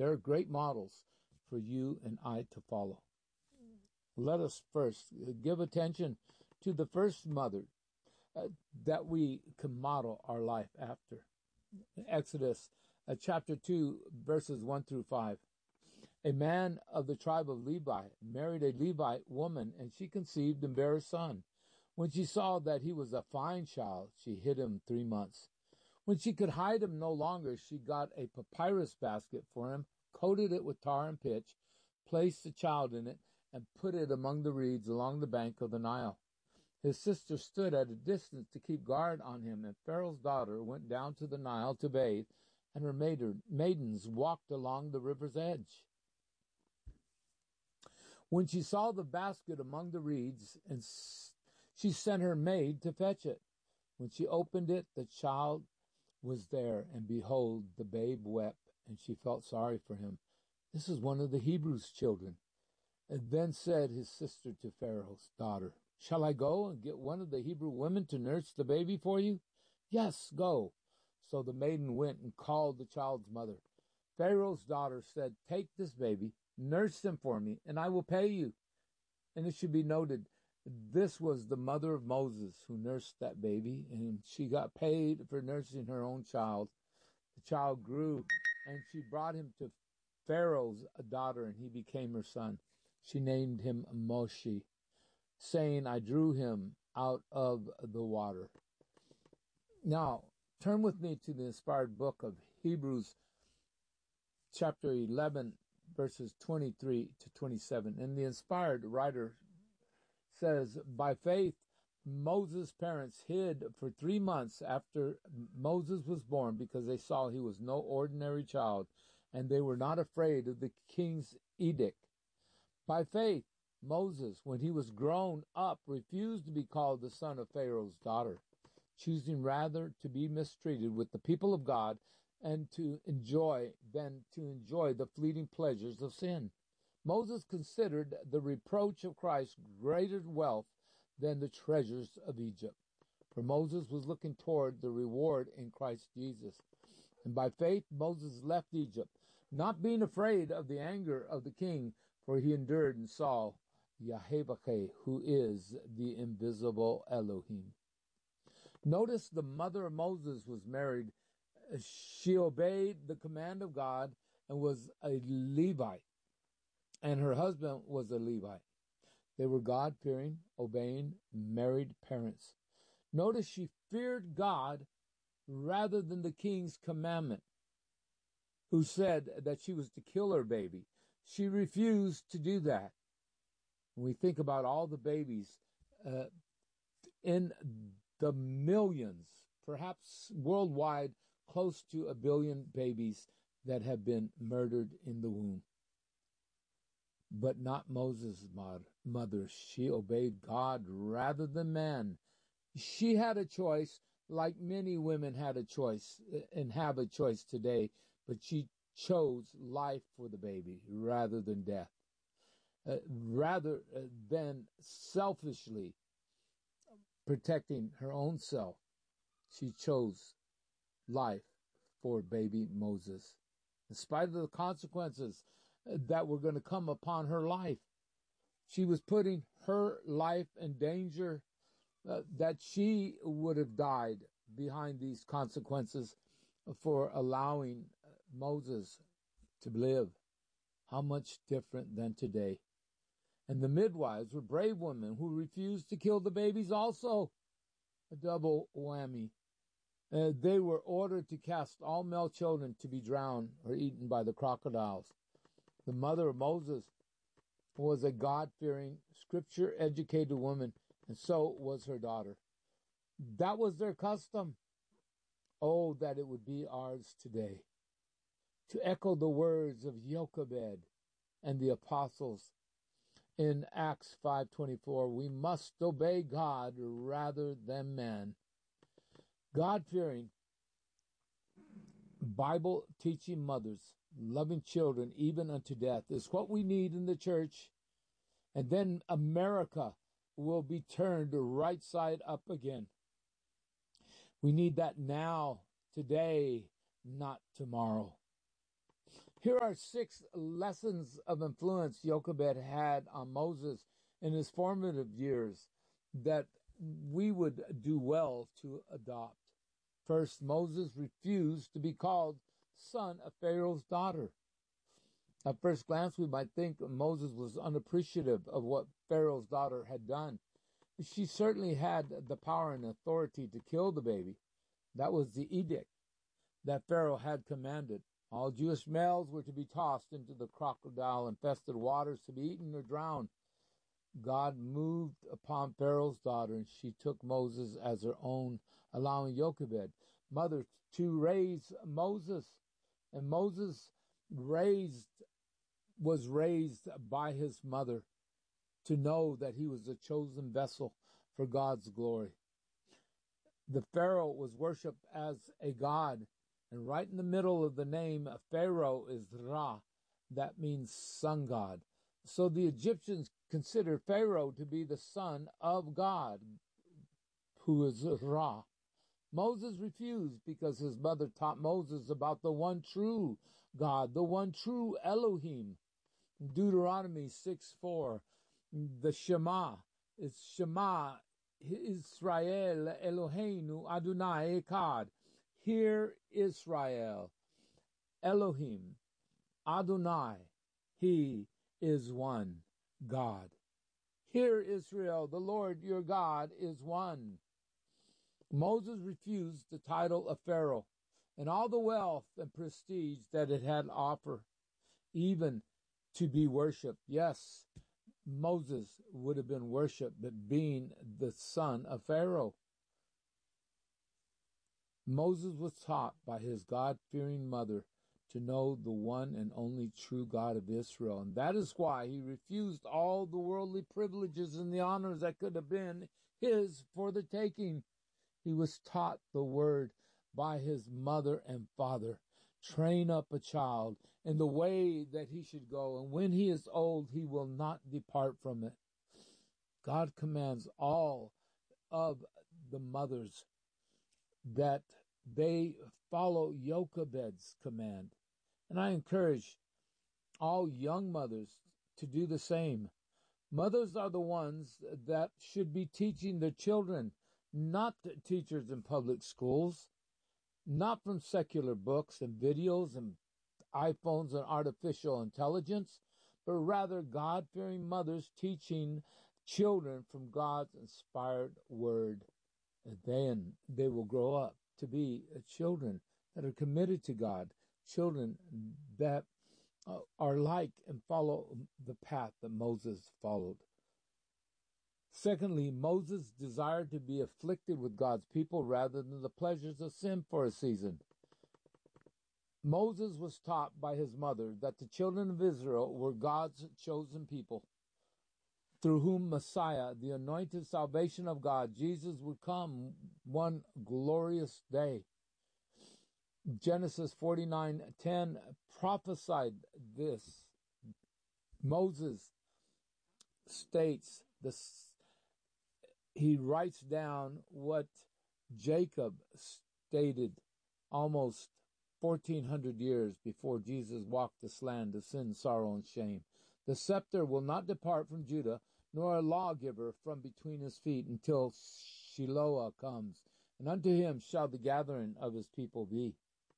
They're great models for you and I to follow. Let us first give attention to the first mother that we can model our life after. Exodus chapter 2, verses 1 through 5. A man of the tribe of Levi married a Levite woman, and she conceived and bare a son. When she saw that he was a fine child, she hid him 3 months. When she could hide him no longer, she got a papyrus basket for him, coated it with tar and pitch, placed the child in it, and put it among the reeds along the bank of the Nile. His sister stood at a distance to keep guard on him, and Pharaoh's daughter went down to the Nile to bathe, and her maidens walked along the river's edge. When she saw the basket among the reeds, and she sent her maid to fetch it. When she opened it, the child was there, and behold, the babe wept, and she felt sorry for him. This is one of the Hebrews' children. And then said his sister to Pharaoh's daughter, Shall I go and get one of the Hebrew women to nurse the baby for you? Yes, go. So the maiden went and called the child's mother. Pharaoh's daughter said, Take this baby, nurse him for me, and I will pay you. And it should be noted, this was the mother of Moses who nursed that baby, and she got paid for nursing her own child. The child grew, and she brought him to Pharaoh's daughter, and he became her son. She named him Moshe, saying, I drew him out of the water. Now, turn with me to the inspired book of Hebrews, chapter 11, verses 23 to 27. And the inspired writer says, By faith, Moses' parents hid for 3 months after Moses was born because they saw he was no ordinary child, and they were not afraid of the king's edict. By faith, Moses, when he was grown up, refused to be called the son of Pharaoh's daughter, choosing rather to be mistreated with the people of God and to enjoy the fleeting pleasures of sin. Moses considered the reproach of Christ greater wealth than the treasures of Egypt. For Moses was looking toward the reward in Christ Jesus. And by faith Moses left Egypt, not being afraid of the anger of the king, for he endured and saw Yahweh, who is the invisible Elohim. Notice the mother of Moses was married. She obeyed the command of God and was a Levite, and her husband was a Levite. They were God-fearing, obeying, married parents. Notice she feared God rather than the king's commandment, who said that she was to kill her baby. She refused to do that. When we think about all the babies in the millions, perhaps worldwide, close to 1 billion babies that have been murdered in the womb. But not Moses' mother. She obeyed God rather than man. She had a choice, like many women had a choice and have a choice today, but she chose life for the baby rather than death. Rather than selfishly protecting her own self, she chose life for baby Moses. In spite of the consequences that were going to come upon her life, she was putting her life in danger, that she would have died behind these consequences for allowing Moses to live. How much different than today. And the midwives were brave women who refused to kill the babies also. A double whammy. They were ordered to cast all male children to be drowned or eaten by the crocodiles. The mother of Moses was a God-fearing, scripture-educated woman, and so was her daughter. That was their custom. Oh, that it would be ours today. To echo the words of Jochebed and the apostles in Acts 5:24, we must obey God rather than man. God-fearing, Bible-teaching mothers, loving children even unto death, is what we need in the church. And then America will be turned right side up again. We need that now, today, not tomorrow. Here are 6 lessons of influence Jochebed had on Moses in his formative years that we would do well to adopt. First, Moses refused to be called son of Pharaoh's daughter. At first glance, we might think Moses was unappreciative of what Pharaoh's daughter had done. She certainly had the power and authority to kill the baby. That was the edict that Pharaoh had commanded. All Jewish males were to be tossed into the crocodile-infested waters to be eaten or drowned. God moved upon Pharaoh's daughter, and she took Moses as her own, allowing Jochebed, mother, to raise Moses. And Moses was raised by his mother to know that he was a chosen vessel for God's glory. The Pharaoh was worshipped as a god, and right in the middle of the name Pharaoh is Ra, that means sun god. So the Egyptians considered Pharaoh to be the son of God, who is Ra. Moses refused because his mother taught Moses about the one true God, the one true Elohim. Deuteronomy 6:4, the Shema is Shema Israel Eloheinu Adonai Echad. Hear Israel, Elohim, Adonai, he is one God. Hear Israel, the Lord your God is one. Moses refused the title of Pharaoh and all the wealth and prestige that it had to offer, even to be worshipped. Yes, Moses would have been worshipped, but being the son of Pharaoh. Moses was taught by his God-fearing mother to know the one and only true God of Israel, and that is why he refused all the worldly privileges and the honors that could have been his for the taking. He was taught the word by his mother and father. Train up a child in the way that he should go, and when he is old, he will not depart from it. God commands all of the mothers that they follow Jochebed's command. And I encourage all young mothers to do the same. Mothers are the ones that should be teaching their children, not teachers in public schools, not from secular books and videos and iPhones and artificial intelligence, but rather God-fearing mothers teaching children from God's inspired word. And then they will grow up to be children that are committed to God, children that are like and follow the path that Moses followed. Secondly, Moses desired to be afflicted with God's people rather than the pleasures of sin for a season. Moses was taught by his mother that the children of Israel were God's chosen people, through whom Messiah, the anointed salvation of God, Jesus, would come one glorious day. Genesis 49:10 prophesied this. Moses states this. He writes down what Jacob stated almost 1,400 years before Jesus walked this land of sin, sorrow, and shame. The scepter will not depart from Judah, nor a lawgiver from between his feet, until Shiloah comes, and unto him shall the gathering of his people be.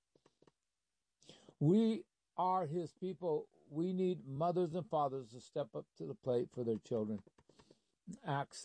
We are his people. We need mothers and fathers to step up to the plate for their children. Acts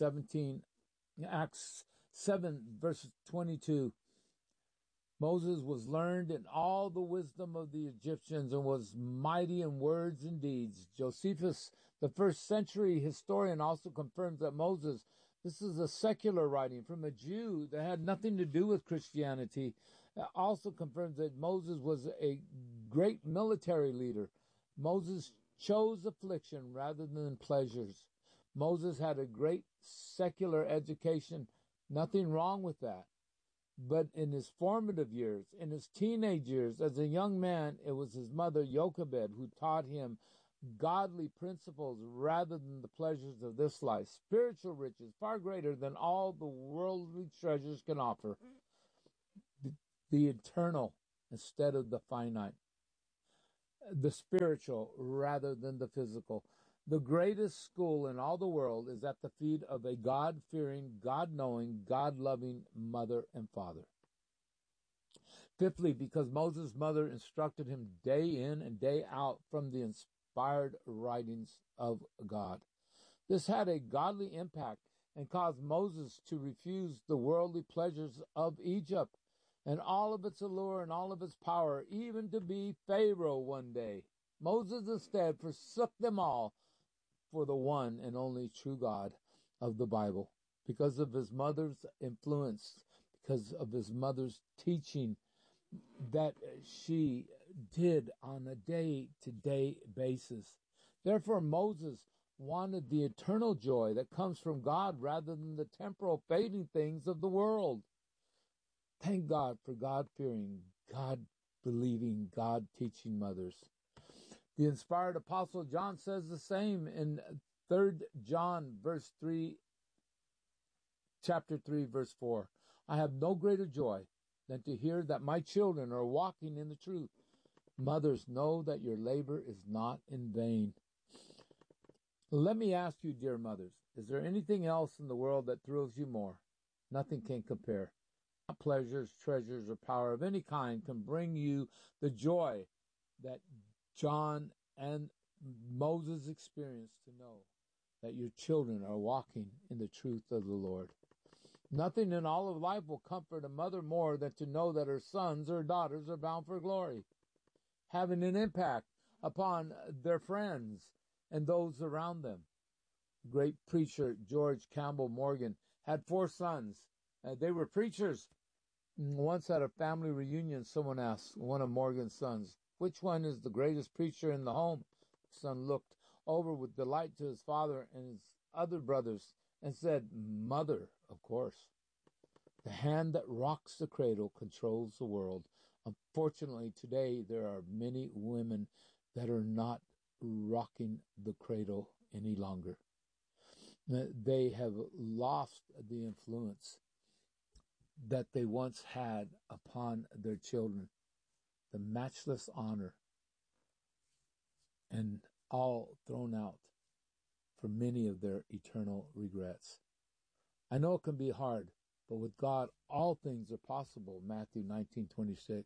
7, verses 22. Moses was learned in all the wisdom of the Egyptians and was mighty in words and deeds. Josephus, the first century historian, also confirms that Moses, this is a secular writing from a Jew that had nothing to do with Christianity, also confirms that Moses was a great military leader. Moses chose affliction rather than pleasures. Moses had a great secular education. Nothing wrong with that. But in his formative years, in his teenage years, as a young man, it was his mother, Jochebed, who taught him godly principles rather than the pleasures of this life. Spiritual riches, far greater than all the worldly treasures can offer. The eternal instead of the finite. the spiritual rather than the physical. The greatest school in all the world is at the feet of a God-fearing, God-knowing, God-loving mother and father. Fifthly, because Moses' mother instructed him day in and day out from the inspired writings of God. This had a godly impact and caused Moses to refuse the worldly pleasures of Egypt and all of its allure and all of its power, even to be Pharaoh one day. Moses instead forsook them all for the one and only true God of the Bible. Because of his mother's influence, because of his mother's teaching that she did on a day-to-day basis. Therefore, Moses wanted the eternal joy that comes from God rather than the temporal fading things of the world. Thank God for God-fearing, God-believing, God-teaching mothers. The inspired apostle John says the same in 3 John chapter 3, verse 4. I have no greater joy than to hear that my children are walking in the truth. Mothers, know that your labor is not in vain. Let me ask you, dear mothers, is there anything else in the world that thrills you more? Nothing can compare. Not pleasures, treasures, or power of any kind can bring you the joy that John and Moses experienced to know that your children are walking in the truth of the Lord. Nothing in all of life will comfort a mother more than to know that her sons or daughters are bound for glory, having an impact upon their friends and those around them. Great preacher George Campbell Morgan had 4 sons. They were preachers. Once at a family reunion, someone asked one of Morgan's sons, which one is the greatest preacher in the home? The son looked over with delight to his father and his other brothers and said, Mother, of course. The hand that rocks the cradle controls the world. Unfortunately, today there are many women that are not rocking the cradle any longer. They have lost the influence that they once had upon their children, the matchless honor, and all thrown out for many of their eternal regrets. I know it can be hard, but with God, all things are possible, Matthew 19:26.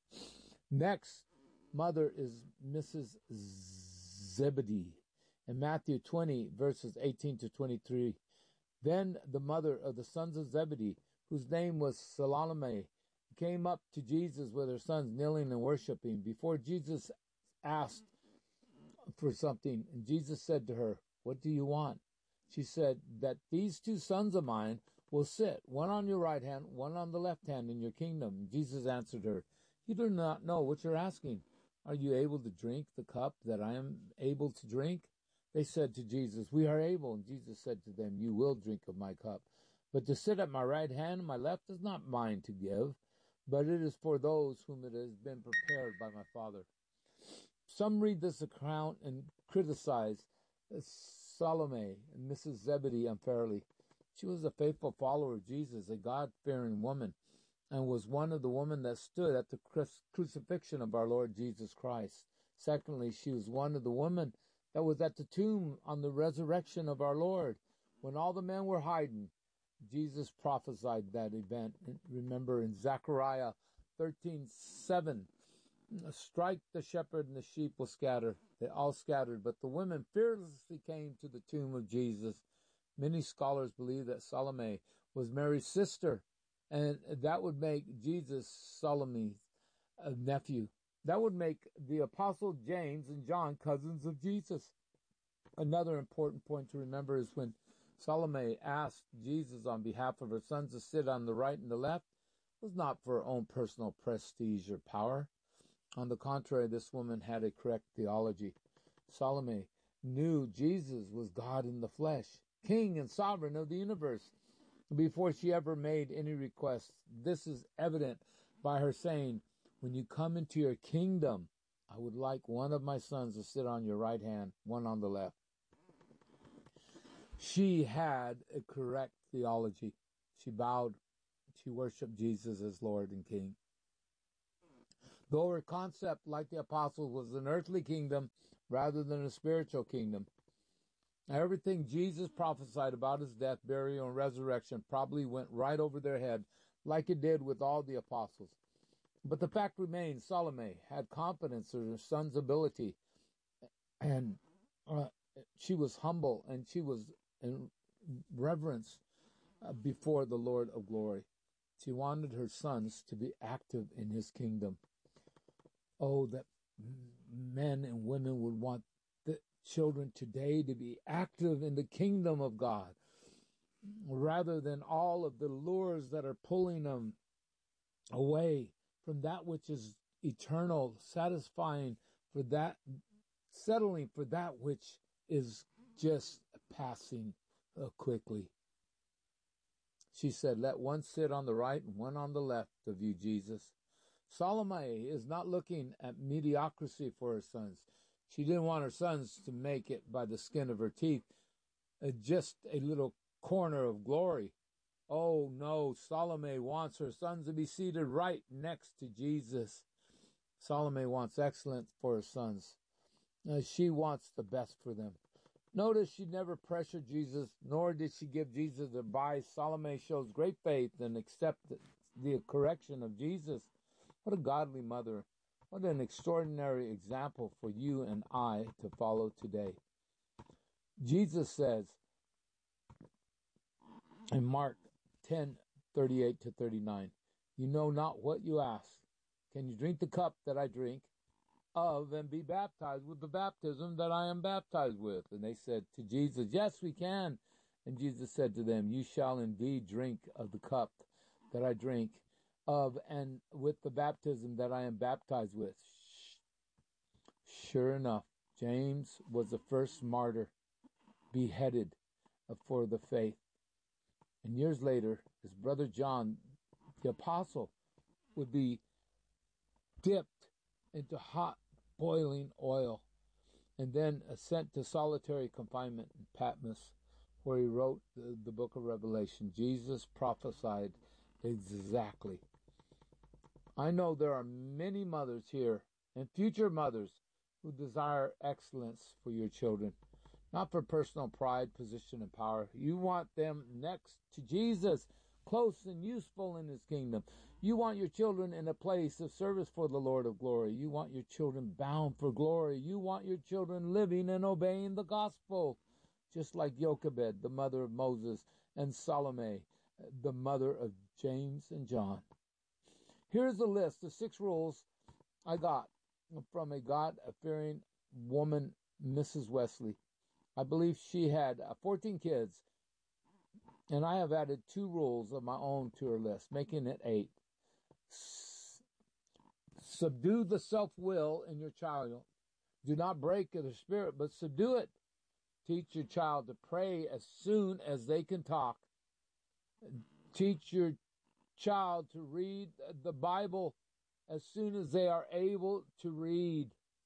Next, mother is Mrs. Zebedee in Matthew 20, verses 18 to 23. Then the mother of the sons of Zebedee, whose name was Salome, came up to Jesus with her sons kneeling and worshiping. Before Jesus asked for something, and Jesus said to her, What do you want? She said, That these 2 sons of mine will sit, one on your right hand, one on the left hand in your kingdom. Jesus answered her, You do not know what you're asking. Are you able to drink the cup that I am able to drink? They said to Jesus, We are able. And Jesus said to them, You will drink of my cup. But to sit at my right hand and my left is not mine to give, but it is for those whom it has been prepared by my Father. Some read this account and criticize Salome and Mrs. Zebedee unfairly. She was a faithful follower of Jesus, a God-fearing woman, and was one of the women that stood at the crucifixion of our Lord Jesus Christ. Secondly, she was one of the women that was at the tomb on the resurrection of our Lord. When all the men were hiding, Jesus prophesied that event. Remember in Zechariah 13:7, strike the shepherd and the sheep will scatter. They all scattered, but the women fearlessly came to the tomb of Jesus. Many scholars believe that Salome was Mary's sister, and that would make Jesus Salome's nephew. That would make the apostle James and John cousins of Jesus. Another important point to remember is when Salome asked Jesus on behalf of her sons to sit on the right and the left, it was not for her own personal prestige or power. On the contrary, this woman had a correct theology. Salome knew Jesus was God in the flesh, King and sovereign of the universe, before she ever made any requests. This is evident by her saying, When you come into your kingdom, I would like one of my sons to sit on your right hand, one on the left. She had a correct theology. She bowed. She worshiped Jesus as Lord and King. though her concept, like the apostles, was an earthly kingdom rather than a spiritual kingdom. Everything Jesus prophesied about his death, burial, and resurrection probably went right over their head, like it did with all the apostles. But the fact remains, Salome had confidence in her son's ability, and she was humble, and she was in reverence before the Lord of glory. She wanted her sons to be active in his kingdom. Oh, that men and women would want the children today to be active in the kingdom of God, rather than all of the lures that are pulling them away from that which is eternal, satisfying for that, settling for that which is just passing quickly. She said, let one sit on the right and one on the left of you, Jesus. Salome is not looking at mediocrity for her sons. She didn't want her sons to make it by the skin of her teeth, just a little corner of glory. Oh no, Salome wants her sons to be seated right next to Jesus. Salome wants excellence for her sons. She wants the best for them. Notice she never pressured Jesus, nor did she give Jesus advice. Salome shows great faith and accepts the correction of Jesus. What a godly mother. What an extraordinary example for you and I to follow today. Jesus says in Mark 10:38-39, you know not what you ask. Can you drink the cup that I drink of and be baptized with the baptism that I am baptized with? And they said to Jesus, yes, we can. And Jesus said to them, you shall indeed drink of the cup that I drink of and with the baptism that I am baptized with. Sure enough, James was the first martyr beheaded for the faith. And years later, his brother John, the apostle, would be dipped into hot boiling oil and then sent to solitary confinement in Patmos, where he wrote the book of Revelation. Jesus prophesied exactly. I know there are many mothers here and future mothers who desire excellence for your children, not for personal pride, position, and power. You want them next to Jesus, close and useful in his kingdom. You want your children in a place of service for the Lord of glory. You want your children bound for glory. You want your children living and obeying the gospel, just like Jochebed, the mother of Moses, and Salome, the mother of James and John. Here's a list of 6 rules I got from a God-fearing woman, Mrs. Wesley. I believe she had 14 kids, and I have added 2 rules of my own to her list, making it 8. Subdue the self-will in your child. Do not break their spirit, but subdue it. Teach your child to pray as soon as they can talk. Teach your child to read the Bible as soon as they are able to read.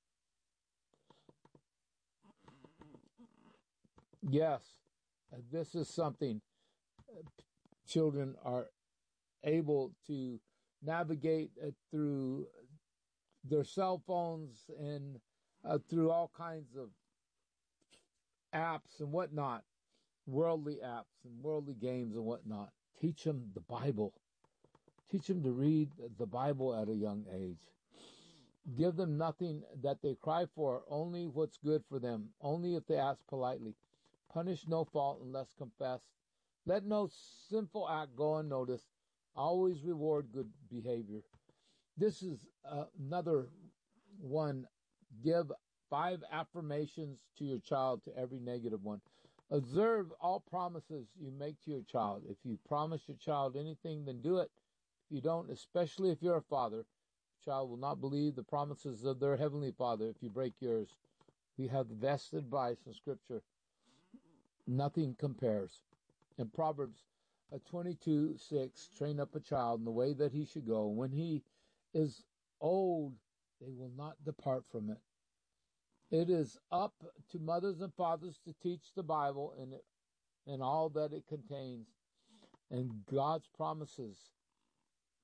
Yes, this is something children are able to navigate through their cell phones and through all kinds of apps and whatnot, worldly apps and worldly games and whatnot. Teach them the Bible. Teach them to read the Bible at a young age. Give them nothing that they cry for, only what's good for them, only if they ask politely. Punish no fault unless confessed. Let no sinful act go unnoticed. Always reward good behavior. This is another one. Give 5 affirmations to your child to every negative one. Observe all promises you make to your child. If you promise your child anything, then do it. If you don't, especially if you're a father, your child will not believe the promises of their heavenly Father if you break yours. We have the best advice in Scripture. Nothing compares. In Proverbs 22:6, train up a child in the way that he should go. When he is old, they will not depart from it. It is up to mothers and fathers to teach the Bible and all that it contains and God's promises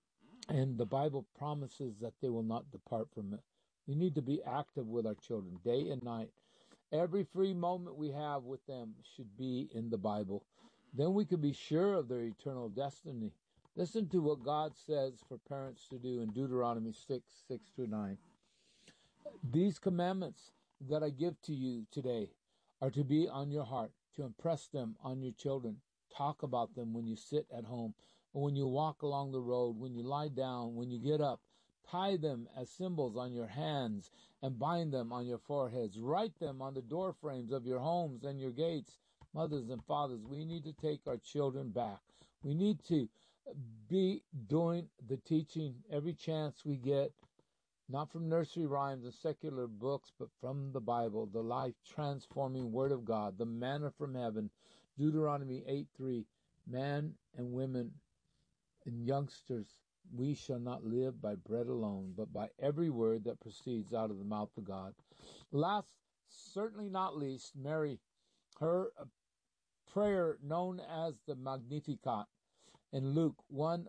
And the Bible promises that they will not depart from it. We need to be active with our children day and night. Every free moment we have with them should be in the Bible. Then we can be sure of their eternal destiny. Listen to what God says for parents to do in Deuteronomy 6:6-9. These commandments that I give to you today are to be on your heart, to impress them on your children. Talk about them when you sit at home, or when you walk along the road, when you lie down, when you get up. Tie them as symbols on your hands and bind them on your foreheads. Write them on the door frames of your homes and your gates. Mothers and fathers, we need to take our children back. We need to be doing the teaching every chance we get, not from nursery rhymes and secular books, but from the Bible, the life-transforming Word of God, the manna from heaven. Deuteronomy 8:3, man and women and youngsters, we shall not live by bread alone, but by every word that proceeds out of the mouth of God. Last, certainly not least, Mary, her prayer known as the Magnificat in Luke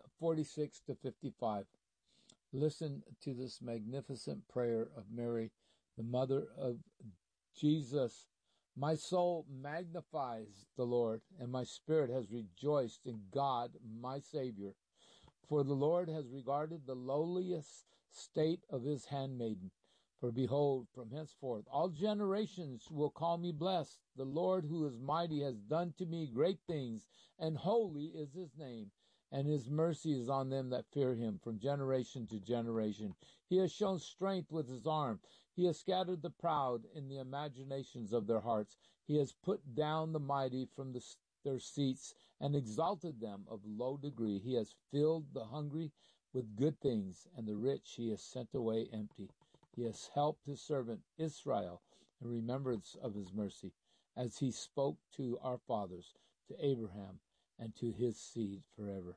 1:46-55. Listen to this magnificent prayer of Mary, the mother of Jesus. My soul magnifies the Lord, and my spirit has rejoiced in God, my Savior. For the Lord has regarded the lowliest state of his handmaiden. For behold, from henceforth all generations will call me blessed. The Lord who is mighty has done to me great things, and holy is his name. And his mercy is on them that fear him from generation to generation. He has shown strength with his arm. He has scattered the proud in the imaginations of their hearts. He has put down the mighty from their seats and exalted them of low degree. He has filled the hungry with good things, and the rich he has sent away empty. He has helped his servant Israel in remembrance of his mercy, as he spoke to our fathers, to Abraham, and to his seed forever.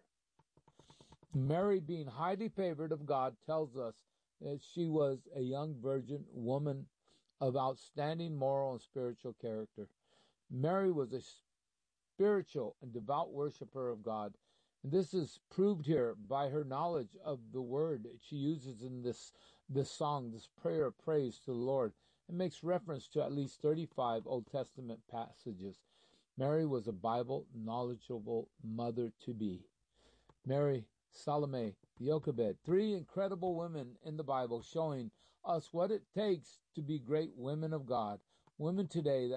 Mary, being highly favored of God, tells us that she was a young virgin woman of outstanding moral and spiritual character. Mary was a spiritual and devout worshiper of God. And this is proved here by her knowledge of the word she uses in this song, this prayer of praise to the Lord. It makes reference to at least 35 Old Testament passages. Mary was a Bible knowledgeable mother-to-be. Mary, Salome, Jochebed, three incredible women in the Bible showing us what it takes to be great women of God. Women today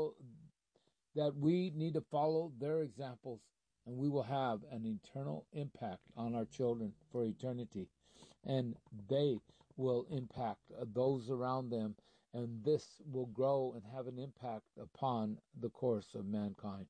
that we need to follow their examples, and we will have an eternal impact on our children for eternity. And they will impact those around them, and this will grow and have an impact upon the course of mankind.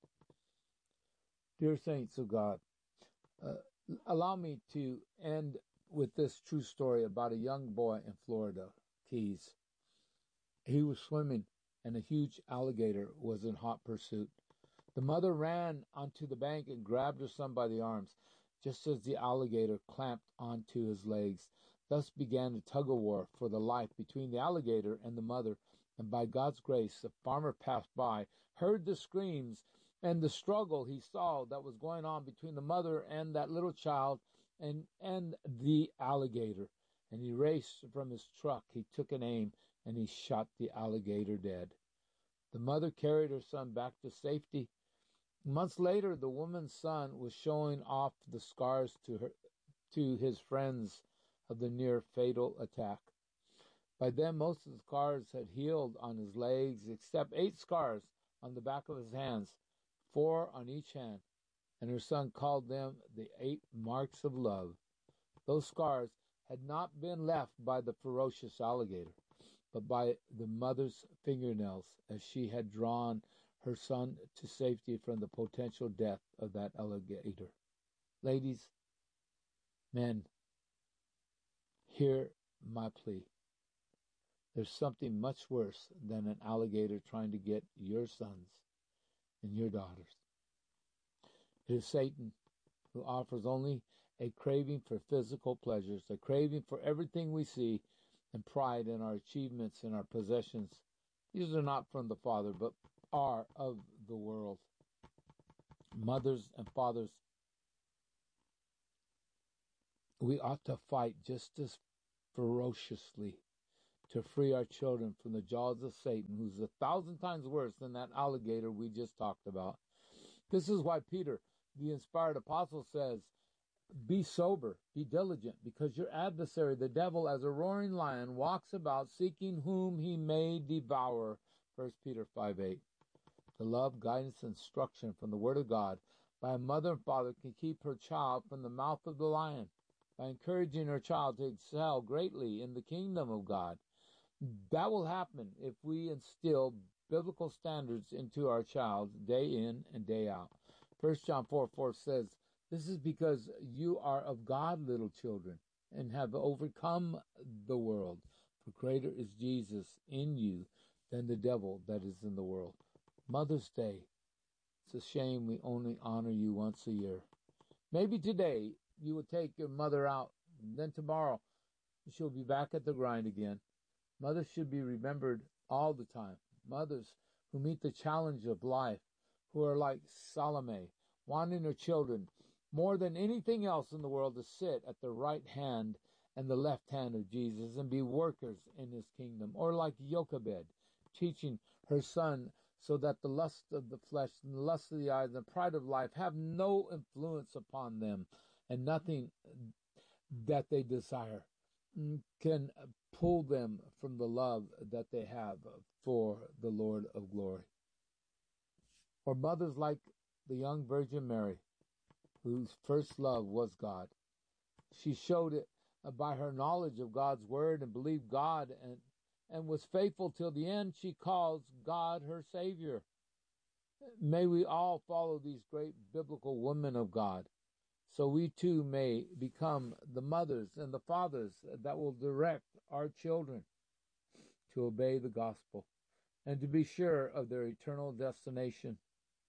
Dear saints of God, allow me to end with this true story about a young boy in Florida Keys. He was swimming, and a huge alligator was in hot pursuit. The mother ran onto the bank and grabbed her son by the arms, just as the alligator clamped onto his legs. Thus began a tug-of-war for the life between the alligator and the mother, and by God's grace, the farmer passed by, heard the screams and the struggle he saw that was going on between the mother and that little child and the alligator. And he raced from his truck. He took an aim, and he shot the alligator dead. The mother carried her son back to safety. Months later, the woman's son was showing off the scars to his friends of the near fatal attack. By then, most of the scars had healed on his legs, except 8 scars on the back of his hands, 4 on each hand, and her son called them the 8 marks of love. Those scars had not been left by the ferocious alligator, but by the mother's fingernails, as she had drawn her son to safety from the potential death of that alligator. Ladies, men, hear my plea. There's something much worse than an alligator trying to get your sons and your daughters. It is Satan who offers only a craving for physical pleasures, a craving for everything we see, and pride in our achievements and our possessions. These are not from the Father, but are of the world. Mothers and fathers, we ought to fight just as ferociously to free our children from the jaws of Satan, who's 1,000 times worse than that alligator we just talked about. This is why Peter, the inspired apostle, says, be sober, be diligent, because your adversary, the devil, as a roaring lion, walks about seeking whom he may devour. 1 Peter 5:8. The love, guidance, instruction from the Word of God by a mother and father can keep her child from the mouth of the lion by encouraging her child to excel greatly in the kingdom of God. That will happen if we instill biblical standards into our child day in and day out. 1 John 4:4 says, this is because you are of God, little children, and have overcome the world. For greater is Jesus in you than the devil that is in the world. Mother's Day. It's a shame we only honor you once a year. Maybe today you will take your mother out, and then tomorrow she'll be back at the grind again. Mothers should be remembered all the time. Mothers who meet the challenge of life, who are like Salome, wanting her children more than anything else in the world to sit at the right hand and the left hand of Jesus and be workers in his kingdom. Or like Jochebed, teaching her son so that the lust of the flesh and the lust of the eyes and the pride of life have no influence upon them, and nothing that they desire can pull them from the love that they have for the Lord of glory. Or mothers like the young Virgin Mary, whose first love was God. She showed it by her knowledge of God's word and believed God and was faithful till the end. She calls God her Savior. May we all follow these great biblical women of God, so we too may become the mothers and the fathers that will direct our children to obey the gospel and to be sure of their eternal destination.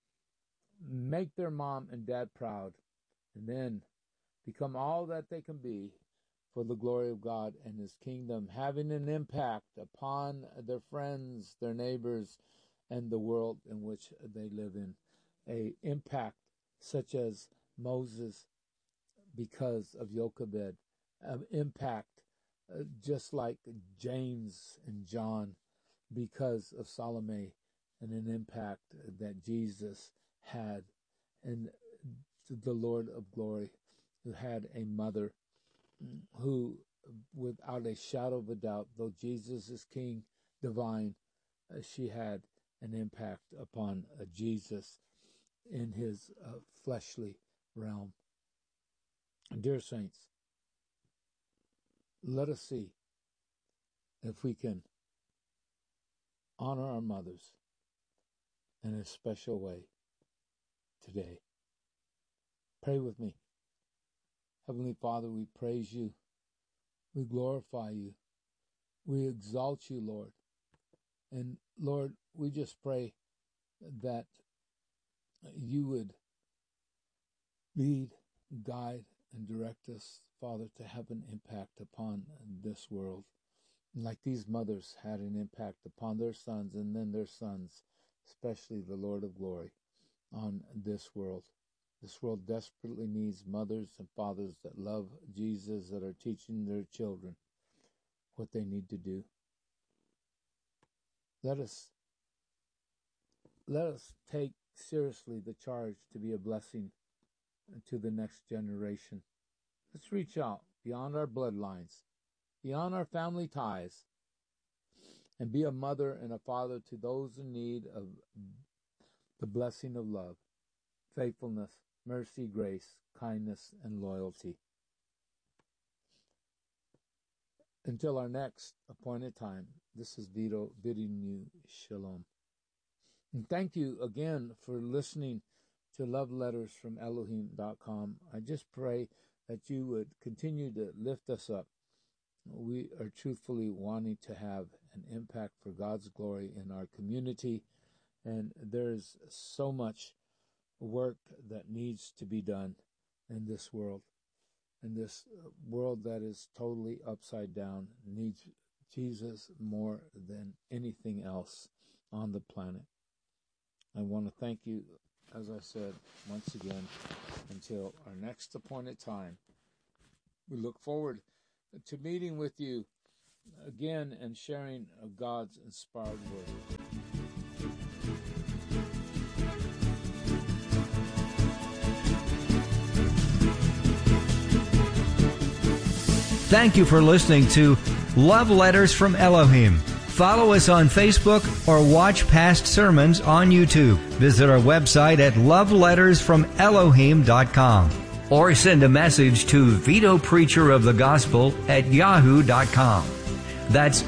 Make their mom and dad proud, and then become all that they can be for the glory of God and his kingdom, having an impact upon their friends, their neighbors, and the world in which they live in. An impact such as Moses because of Jochebed, an impact just like James and John because of Salome, and an impact that Jesus had, and the Lord of glory, who had a mother who, without a shadow of a doubt, though Jesus is King divine, she had an impact upon Jesus in his fleshly realm. Dear saints, let us see if we can honor our mothers in a special way today. Pray with me. Heavenly Father, we praise you. We glorify you. We exalt you, Lord. And Lord, we just pray that you would lead, guide, and direct us, Father, to have an impact upon this world. And like these mothers had an impact upon their sons and then their sons, especially the Lord of glory, on this world. This world desperately needs mothers and fathers that love Jesus, that are teaching their children what they need to do. Let us take seriously the charge to be a blessing to the next generation. Let's reach out beyond our bloodlines, beyond our family ties, and be a mother and a father to those in need of the blessing of love, faithfulness, mercy, grace, kindness, and loyalty. Until our next appointed time, this is Vito bidding you shalom. And thank you again for listening to Love Letters from Elohim.com. I just pray that you would continue to lift us up. We are truthfully wanting to have an impact for God's glory in our community, and there's so much work that needs to be done in this world. And this world that is totally upside down needs Jesus more than anything else on the planet. I want to thank you, as I said, once again, until our next appointed time. We look forward to meeting with you again and sharing God's inspired word. Thank you for listening to Love Letters from Elohim. Follow us on Facebook or watch past sermons on YouTube. Visit our website at lovelettersfromelohim.com or send a message to VitoPreacherOfTheGospel@yahoo.com. That's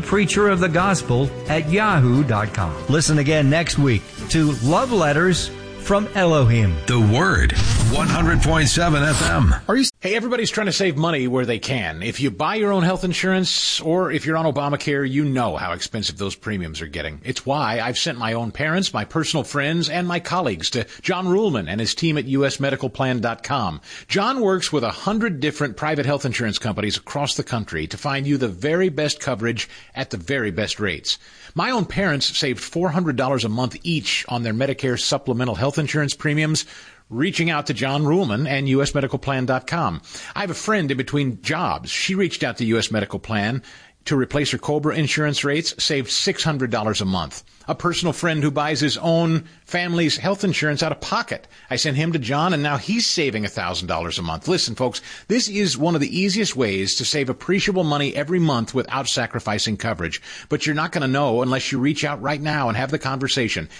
VitoPreacherOfTheGospel@yahoo.com. Listen again next week to Love Letters from Elohim. The Word, 100.7 FM. Hey, everybody's trying to save money where they can. If you buy your own health insurance or if you're on Obamacare, you know how expensive those premiums are getting. It's why I've sent my own parents, my personal friends, and my colleagues to John Ruhlman and his team at usmedicalplan.com. John works with 100 different private health insurance companies across the country to find you the very best coverage at the very best rates. My own parents saved $400 a month each on their Medicare supplemental health insurance premiums, reaching out to John Ruhlman and usmedicalplan.com. I have a friend in between jobs. She reached out to US Medical Plan to replace her COBRA insurance rates, saved $600 a month. A personal friend who buys his own family's health insurance out of pocket. I sent him to John, and now he's saving $1,000 a month. Listen, folks, this is one of the easiest ways to save appreciable money every month without sacrificing coverage. But you're not going to know unless you reach out right now and have the conversation.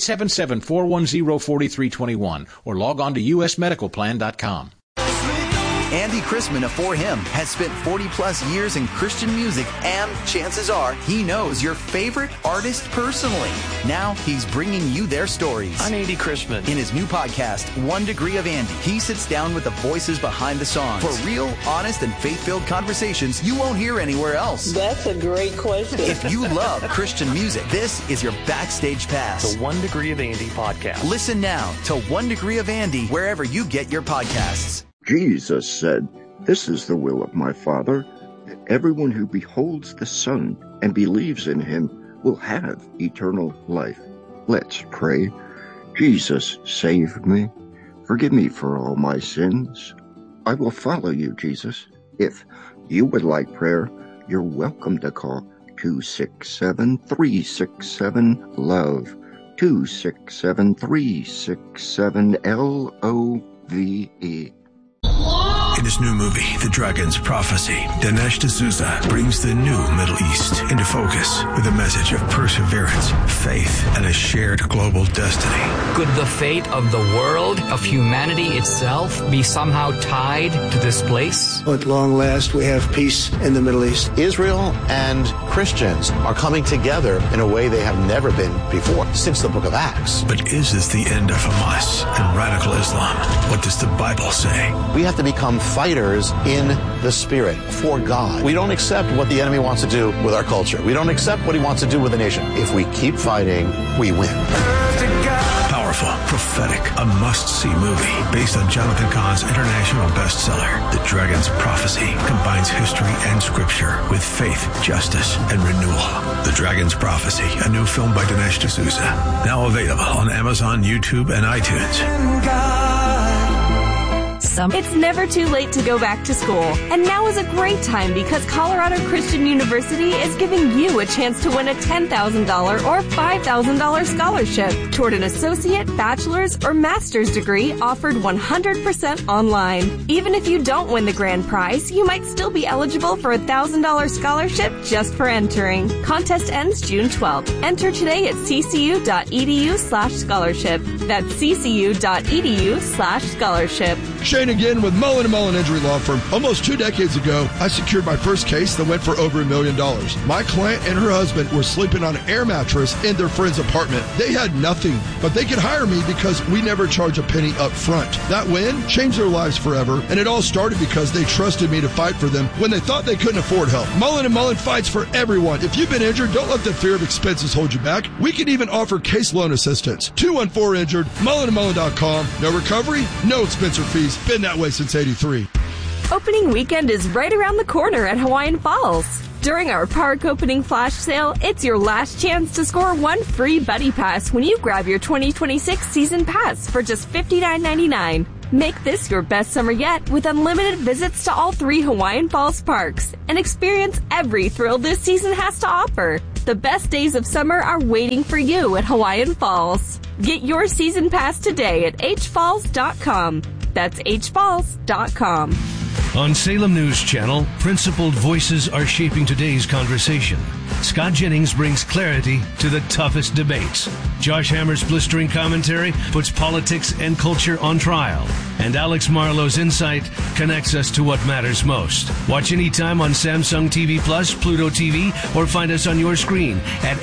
877-410-4321 or log on to usmedicalplan.com. Andy Chrisman of For Him has spent 40-plus years in Christian music, and chances are he knows your favorite artist personally. Now he's bringing you their stories. I'm Andy Chrisman. In his new podcast, 1 Degree of Andy, he sits down with the voices behind the songs for real, honest, and faith-filled conversations you won't hear anywhere else. That's a great question. If you love Christian music, this is your backstage pass. The 1 Degree of Andy podcast. Listen now to 1 Degree of Andy wherever you get your podcasts. Jesus said, "This is the will of my Father, that everyone who beholds the Son and believes in him will have eternal life." Let's pray. Jesus, save me. Forgive me for all my sins. I will follow you, Jesus. If you would like prayer, you're welcome to call 267-367-LOVE, 267-367-LOVE. In his new movie, The Dragon's Prophecy, Dinesh D'Souza brings the new Middle East into focus with a message of perseverance, faith, and a shared global destiny. Could the fate of the world, of humanity itself, be somehow tied to this place? At long last, we have peace in the Middle East. Israel and Christians are coming together in a way they have never been before since the book of Acts. But is this the end of Hamas and radical Islam? What does the Bible say? We have to become fighters in the Spirit for God. We don't accept what the enemy wants to do with our culture. We don't accept what he wants to do with the nation. If we keep fighting, we win. Powerful, prophetic, a must-see movie based on Jonathan Cahn's international bestseller, The Dragon's Prophecy, combines history and scripture with faith, justice, and renewal. The Dragon's Prophecy, a new film by Dinesh D'Souza, now available on Amazon, YouTube, and iTunes. It's never too late to go back to school. And now is a great time because Colorado Christian University is giving you a chance to win a $10,000 or $5,000 scholarship toward an associate, bachelor's, or master's degree offered 100% online. Even if you don't win the grand prize, you might still be eligible for a $1,000 scholarship just for entering. Contest ends June 12th. Enter today at ccu.edu/scholarship. That's ccu.edu/scholarship. Shane again with Mullen & Mullen Injury Law Firm. Almost 2 decades ago, I secured my first case that went for over $1 million. My client and her husband were sleeping on an air mattress in their friend's apartment. They had nothing, but they could hire me because we never charge a penny up front. That win changed their lives forever, and it all started because they trusted me to fight for them when they thought they couldn't afford help. Mullen & Mullen fights for everyone. If you've been injured, don't let the fear of expenses hold you back. We can even offer case loan assistance. 214-INJURED, mullenandmullen.com. No recovery, no expense or fees. Been that way since '83. Opening weekend is right around the corner at Hawaiian Falls. During our park opening flash sale, it's your last chance to score one free Buddy Pass when you grab your 2026 season pass for just $59.99. Make this your best summer yet with unlimited visits to all 3 Hawaiian Falls parks and experience every thrill this season has to offer. The best days of summer are waiting for you at Hawaiian Falls. Get your season pass today at hfalls.com. That's hfalls.com. On Salem News Channel, principled voices are shaping today's conversation. Scott Jennings brings clarity to the toughest debates. Josh Hammer's blistering commentary puts politics and culture on trial. And Alex Marlowe's insight connects us to what matters most. Watch anytime on Samsung TV Plus, Pluto TV, or find us on your screen at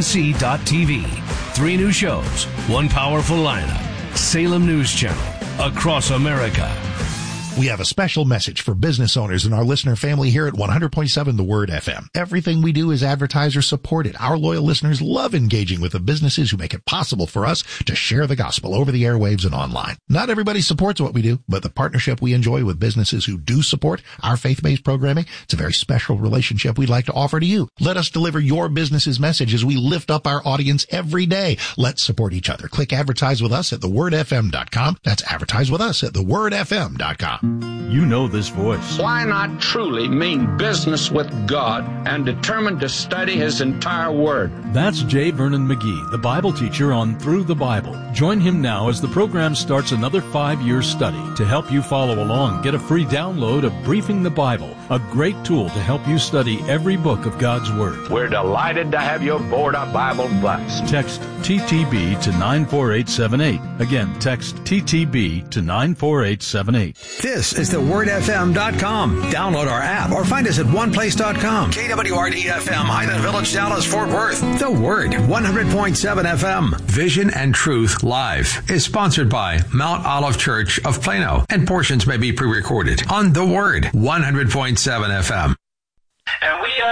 snc.tv. 3 new shows, 1 powerful lineup. Salem News Channel, across America. We have a special message for business owners and our listener family here at 100.7 The Word FM. Everything we do is advertiser supported. Our loyal listeners love engaging with the businesses who make it possible for us to share the gospel over the airwaves and online. Not everybody supports what we do, but the partnership we enjoy with businesses who do support our faith-based programming, it's a very special relationship we'd like to offer to you. Let us deliver your business's message as we lift up our audience every day. Let's support each other. Click advertise with us at thewordfm.com. That's advertise with us at thewordfm.com. You know this voice. Why not truly mean business with God and determined to study His entire Word? That's J. Vernon McGee, the Bible teacher on Through the Bible. Join him now as the program starts another 5-year study. To help you follow along, get a free download of Briefing the Bible, a great tool to help you study every book of God's Word. We're delighted to have you aboard our Bible Blast. Text TTB to 94878. Again, text TTB to 94878. This is thewordfm.com. Download our app or find us at oneplace.com. KWRD-FM, Highland Village, Dallas, Fort Worth. The Word, 100.7 FM. Vision and Truth Live is sponsored by Mount Olive Church of Plano, and portions may be pre-recorded on The Word, 100.7 FM. And we